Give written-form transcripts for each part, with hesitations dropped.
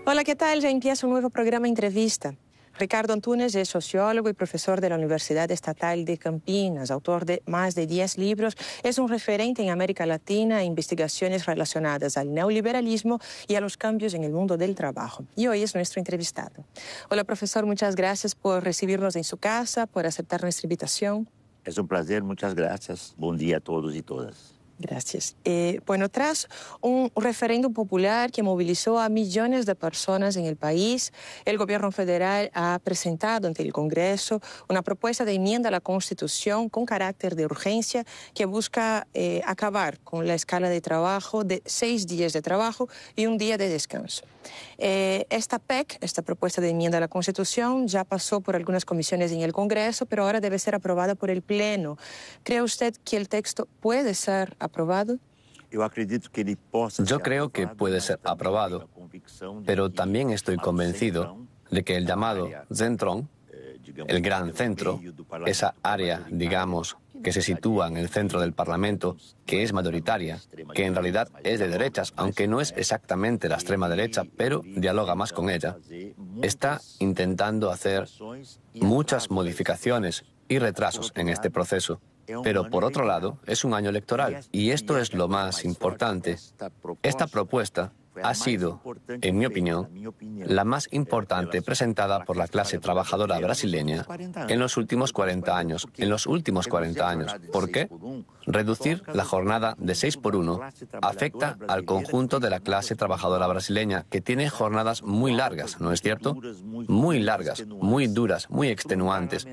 Hola, ¿qué tal? Ya empieza un nuevo programa Entrevista. Ricardo Antunes es sociólogo y profesor de la Universidad Estatal de Campinas, autor de más de 10 libros. Es un referente en América Latina en investigaciones relacionadas al neoliberalismo y a los cambios en el mundo del trabajo. Y hoy es nuestro entrevistado. Hola, profesor, muchas gracias por recibirnos en su casa, por aceptar nuestra invitación. Es un placer, muchas gracias. Buen día a todos y todas. Gracias. Bueno, tras un referéndum popular que movilizó a millones de personas en el país, el gobierno federal ha presentado ante el Congreso una propuesta de enmienda a la Constitución con carácter de urgencia que busca acabar con la escala de trabajo de 6 días de trabajo y un día de descanso. Esta PEC, esta propuesta de enmienda a la Constitución, ya pasó por algunas comisiones en el Congreso, pero ahora debe ser aprobada por el Pleno. ¿Cree usted que el texto puede ser aprobado? Yo creo que puede ser aprobado, pero también estoy convencido de que el llamado Centrón, el gran centro, esa área, digamos, que se sitúa en el centro del Parlamento, que es mayoritaria, que en realidad es de derechas, aunque no es exactamente la extrema derecha, pero dialoga más con ella, está intentando hacer muchas modificaciones y retrasos en este proceso. Pero, por otro lado, es un año electoral y esto es lo más importante. Esta propuesta ha sido, en mi opinión, la más importante presentada por la clase trabajadora brasileña en los últimos 40 años. ¿Por qué? Reducir la jornada de 6 por 1 afecta al conjunto de la clase trabajadora brasileña, que tiene jornadas muy largas, ¿no es cierto? Muy largas, muy duras, muy extenuantes.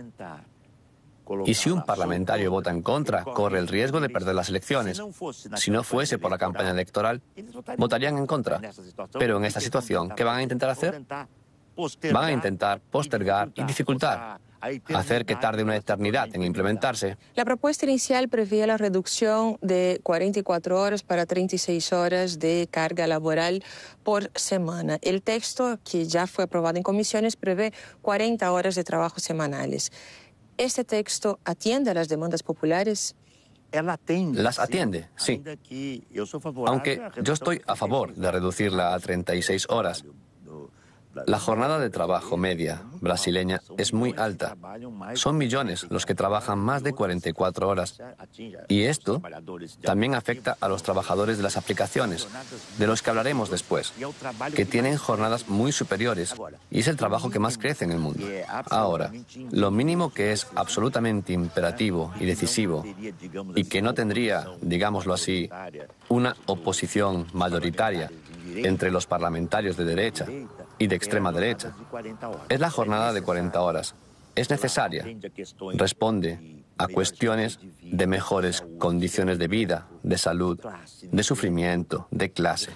Y si un parlamentario vota en contra, corre el riesgo de perder las elecciones. Si no fuese por la campaña electoral, votarían en contra. Pero en esta situación, ¿qué van a intentar hacer? Van a intentar postergar y dificultar, hacer que tarde una eternidad en implementarse. La propuesta inicial prevé la reducción de 44 horas para 36 horas de carga laboral por semana. El texto, que ya fue aprobado en comisiones, prevé 40 horas de trabajo semanales. ¿Este texto atiende a las demandas populares? Las atiende, sí. Aunque yo estoy a favor de reducirla a 36 horas. La jornada de trabajo media brasileña es muy alta. Son millones los que trabajan más de 44 horas. Y esto también afecta a los trabajadores de las aplicaciones, de los que hablaremos después, que tienen jornadas muy superiores y es el trabajo que más crece en el mundo. Ahora, lo mínimo que es absolutamente imperativo y decisivo y que no tendría, digámoslo así, una oposición mayoritaria entre los parlamentarios de derecha y de extrema derecha, es la jornada de 40 horas. Es necesaria. Responde a cuestiones de mejores condiciones de vida, de salud, de sufrimiento, de clase.